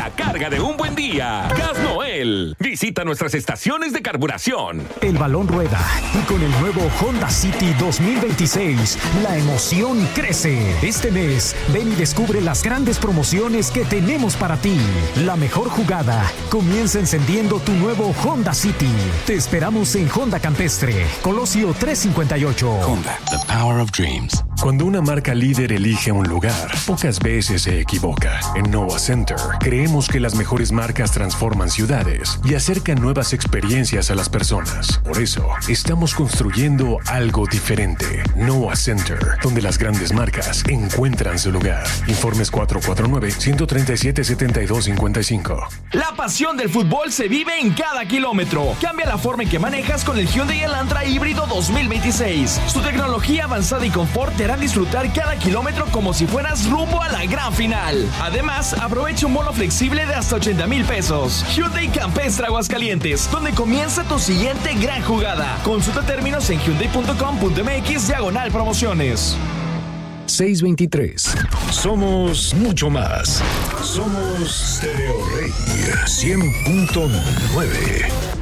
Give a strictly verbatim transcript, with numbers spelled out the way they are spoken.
la carga de un buen día. Gas Noel. Visita nuestras estaciones de carburación. El balón rueda y con el nuevo Honda City dos mil veintiséis, la emoción crece. Este mes, ven y descubre las grandes promociones que tenemos para ti. La mejor jugada comienza encendiendo tu nuevo Honda City. Te esperamos en Honda Campestre, Colosio trescientos cincuenta y ocho. Honda, the power of dreams. Cuando una marca líder elige un lugar, pocas veces se equivoca. En Noah Center, creemos que las mejores marcas transforman ciudades y acercan nuevas experiencias a las personas. Por eso, estamos construyendo algo diferente. Noah Center, donde las grandes marcas encuentran su lugar. Informes cuatro cuatro nueve, uno tres siete, siete dos cinco cinco. La pasión del fútbol se vive en cada kilómetro. Cambia la forma en que manejas con el Hyundai Elantra híbrido dos mil veintiséis. Su tecnología avanzada y confort te harán disfrutar cada kilómetro como si fueras rumbo a la gran final. Además, aprovecha un bono flexible de hasta ochenta mil pesos. Hyundai Campestre Aguascalientes, donde comienza tu siguiente gran jugada. Consulta términos en hyundai punto com punto m x diagonal promociones. seiscientos veintitrés. Somos mucho más. Somos Stereo Rey cien punto nueve.